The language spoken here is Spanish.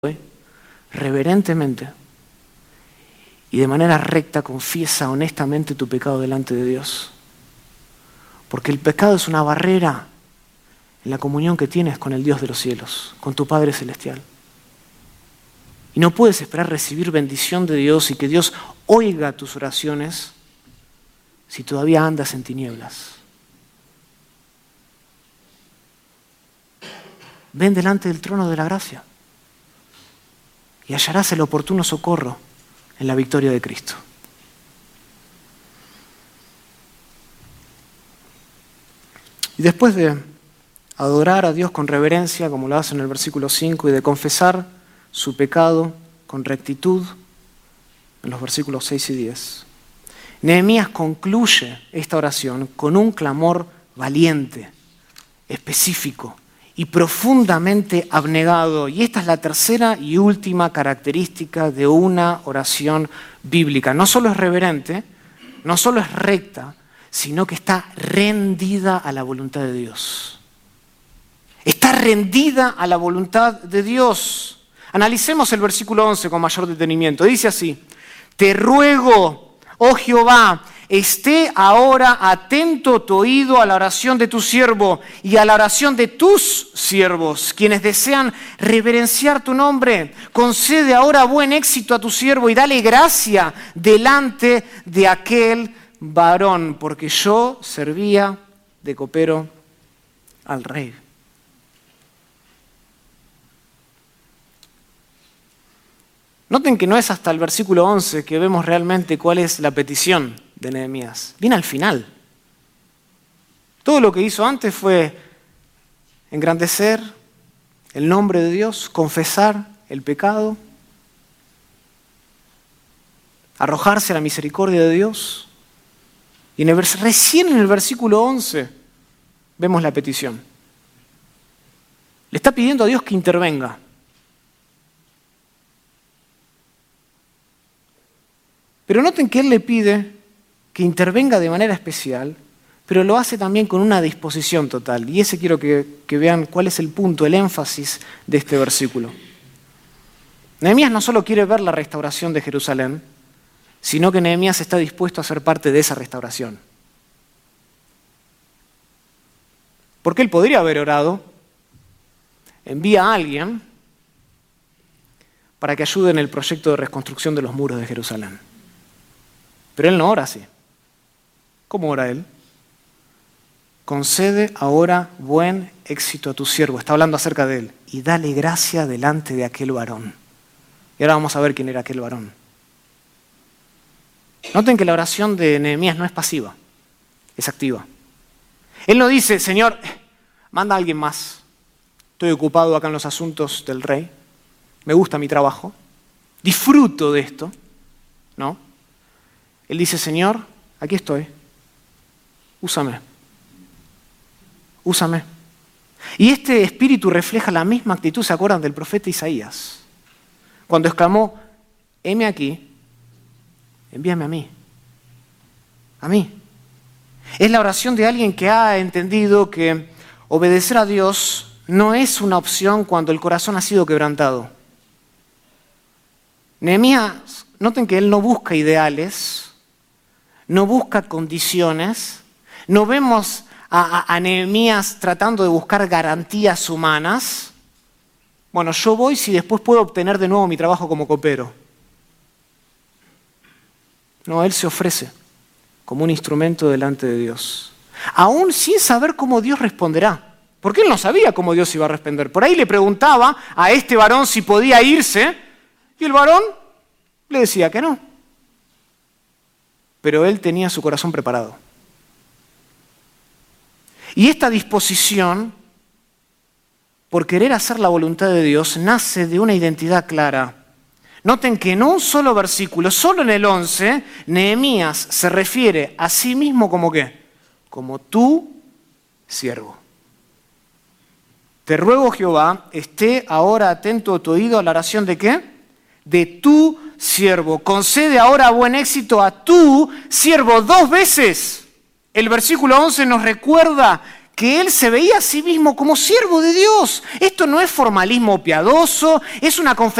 reverentemente y de manera recta confiesa honestamente tu pecado delante de Dios. Porque el pecado es una barrera en la comunión que tienes con el Dios de los cielos, con tu Padre Celestial. Y no puedes esperar recibir bendición de Dios y que Dios oiga tus oraciones si todavía andas en tinieblas. Ven delante del trono de la gracia y hallarás el oportuno socorro en la victoria de Cristo. Y después de adorar a Dios con reverencia, como lo hace en el versículo 5, y de confesar su pecado con rectitud, en los versículos 6 y 10, Nehemías concluye esta oración con un clamor valiente, específico y profundamente abnegado. Y esta es la tercera y última característica de una oración bíblica. No solo es reverente, no solo es recta, sino que está rendida a la voluntad de Dios. Está rendida a la voluntad de Dios. Analicemos el versículo 11 con mayor detenimiento. Dice así: te ruego, oh Jehová, esté ahora atento tu oído a la oración de tu siervo y a la oración de tus siervos, quienes desean reverenciar tu nombre. Concede ahora buen éxito a tu siervo y dale gracia delante de aquel varón, porque yo servía de copero al rey. Noten que no es hasta el versículo 11 que vemos realmente cuál es la petición de Nehemías. Viene al final. Todo lo que hizo antes fue engrandecer el nombre de Dios, confesar el pecado, arrojarse a la misericordia de Dios. Y recién en el versículo 11 vemos la petición. Le está pidiendo a Dios que intervenga. Pero noten que él le pide que intervenga de manera especial, pero lo hace también con una disposición total. Y ese quiero que vean cuál es el punto, el énfasis de este versículo. Nehemías no solo quiere ver la restauración de Jerusalén, sino que Nehemías está dispuesto a ser parte de esa restauración. Porque él podría haber orado, envía a alguien para que ayude en el proyecto de reconstrucción de los muros de Jerusalén. Pero él no ora así. ¿Cómo ora él? Concede ahora buen éxito a tu siervo. Está hablando acerca de él. Y dale gracia delante de aquel varón. Y ahora vamos a ver quién era aquel varón. Noten que la oración de Nehemías no es pasiva, es activa. Él no dice: Señor, manda a alguien más. Estoy ocupado acá en los asuntos del rey. Me gusta mi trabajo. Disfruto de esto. ¿No? Él dice: Señor, aquí estoy. Úsame. Úsame. Y este espíritu refleja la misma actitud, ¿se acuerdan del profeta Isaías? Cuando exclamó: heme aquí, envíame a mí. A mí. Es la oración de alguien que ha entendido que obedecer a Dios no es una opción cuando el corazón ha sido quebrantado. Nehemías, noten que él no busca ideales, no busca condiciones. No vemos a Nehemías tratando de buscar garantías humanas. Bueno, yo voy si después puedo obtener de nuevo mi trabajo como copero. No, él se ofrece como un instrumento delante de Dios, aún sin saber cómo Dios responderá, porque él no sabía cómo Dios iba a responder. Por ahí le preguntaba a este varón si podía irse, y el varón le decía que no. Pero él tenía su corazón preparado. Y esta disposición por querer hacer la voluntad de Dios nace de una identidad clara. Noten que en un solo versículo, solo en el 11, Nehemías se refiere a sí mismo como ¿qué? Como tu siervo. Te ruego, Jehová, esté ahora atento tu oído a la oración de ¿qué? De tu siervo. Concede ahora buen éxito a tu siervo. 2 veces el versículo 11 nos recuerda que él se veía a sí mismo como siervo de Dios. Esto no es formalismo piadoso, es una confesión